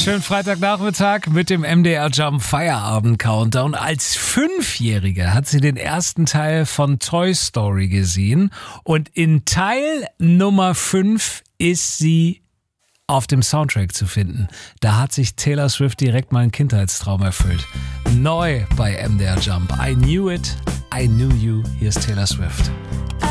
Schönen Freitagnachmittag mit dem MDR Jump Feierabend Countdown. Als 5-Jährige hat sie den ersten Teil von Toy Story gesehen und in Teil Nummer 5 ist sie auf dem Soundtrack zu finden. Da hat sich Taylor Swift direkt mal einen Kindheitstraum erfüllt. Neu bei MDR Jump. I knew it, I knew you. Hier ist Taylor Swift.